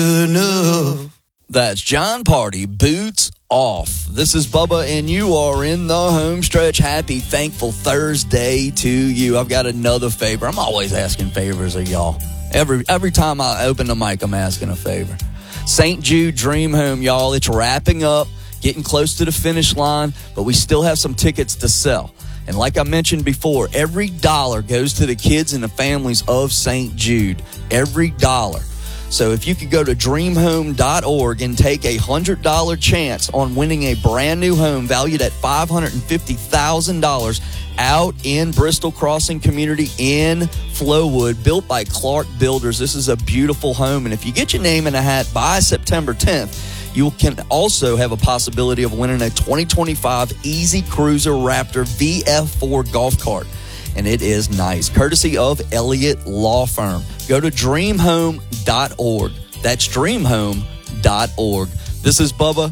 That's John Party, Boots Off. This is Bubba, and you are in the home stretch. Happy, thankful Thursday to you. I've got another favor. I'm always asking favors of y'all. Every time I open the mic, I'm asking a favor. St. Jude Dream Home, y'all. It's wrapping up, getting close to the finish line, but we still have some tickets to sell. And like I mentioned before, every dollar goes to the kids and the families of St. Jude. Every dollar. So if you could go to dreamhome.org and take a $100 chance on winning a brand new home valued at $550,000 out in Bristol Crossing community in Flowood, built by Clark Builders. This is a beautiful home. And if you get your name in a hat by September 10th, you can also have a possibility of winning a 2025 Easy Cruiser Raptor VF4 golf cart. And it is nice, courtesy of Elliott Law Firm. Go to dreamhome.org. That's dreamhome.org. This is Bubba.